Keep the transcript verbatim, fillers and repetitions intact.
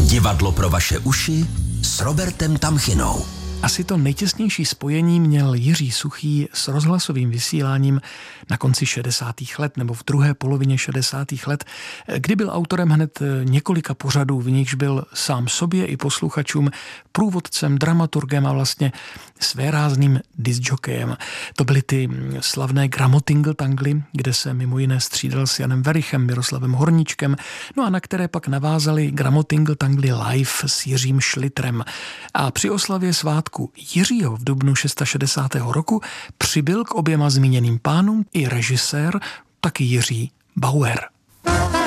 Divadlo pro vaše uši s Robertem Tamchinou. Asi to nejtěsnější spojení měl Jiří Suchý s rozhlasovým vysíláním na konci šedesátých let nebo v druhé polovině šedesátých let, kdy byl autorem hned několika pořadů, v nichž byl sám sobě i posluchačům průvodcem, dramaturgem a vlastně svérázným discjokejem. To byly ty slavné Gramotingle Tangly, kde se mimo jiné střídal s Janem Verichem, Miroslavem Horníčkem, no a na které pak navázali Gramotingle Tangly live s Jiřím Šlitrem. A při oslavě svátku Jiřího v dubnu šedesátého šestého roku přibyl k oběma zmíněným pánům i režisér, taky Jiří Bauer.